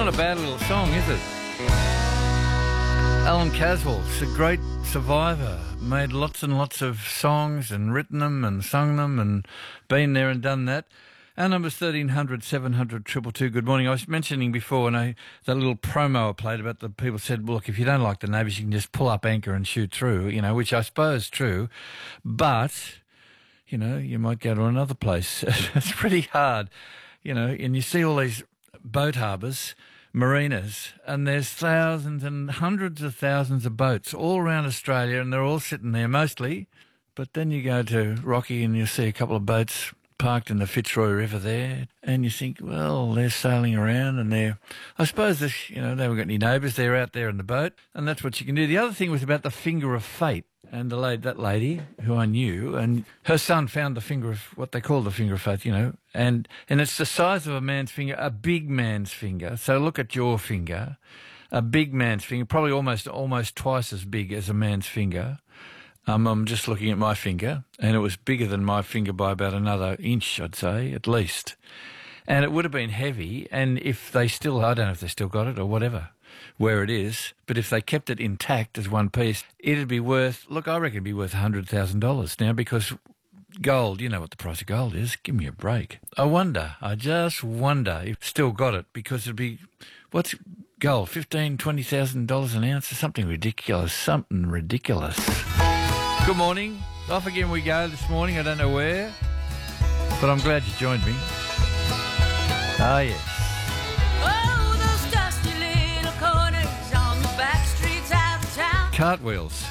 Not a bad little song, is it? Alan Caswell's a great survivor. Made lots and lots of songs and written them and sung them and been there and done that. Our number's 1300 700 222. Good morning. I was mentioning before, that little promo I played about the people said, well, look, if you don't like the neighbours, you can just pull up anchor and shoot through, which I suppose is true. But, you might go to another place. It's pretty hard, and you see all these boat harbours, marinas, and there's thousands and hundreds of thousands of boats all around Australia, and they're all sitting there mostly. But then you go to Rocky and you see a couple of boats parked in the Fitzroy River there, and you think, well, they're sailing around, and I suppose they haven't got any neighbours. They're out there in the boat, and that's what you can do. The other thing was about the finger of fate, and that lady who I knew, and her son found the finger of what they call the finger of fate, and it's the size of a man's finger, a big man's finger. So look at your finger, a big man's finger, probably almost twice as big as a man's finger. I'm just looking at my finger, and it was bigger than my finger by about another inch, I'd say, at least. And it would have been heavy, and if they still, I don't know if they still got it or whatever, where it is, but if they kept it intact as one piece, it'd be worth, I reckon it'd be worth $100,000 now, because gold, you know what the price of gold is. Give me a break. I just wonder if still got it, because it'd be, what's gold, $15,000, $20,000 an ounce or something ridiculous. Good morning. Off again we go this morning. I don't know where, but I'm glad you joined me. Ah, yes. Oh, those dusty little corners on the back streets out of town. Cartwheels.